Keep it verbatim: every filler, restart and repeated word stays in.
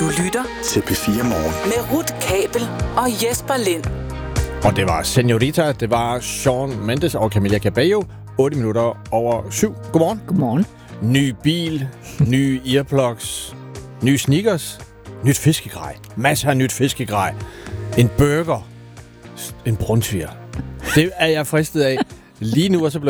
lytter til P fire Morgen med Ruth Kabel og Jesper Lind. Og det var Señorita, det var Shawn Mendes og Camila Cabello. otte minutter over syv. Godmorgen. Godmorgen. Ny bil, nye earplugs, nye sneakers, nyt fiskegrej. Masser af nyt fiskegrej. En burger, en brunsviger. Det er jeg fristet af lige nu, og så blev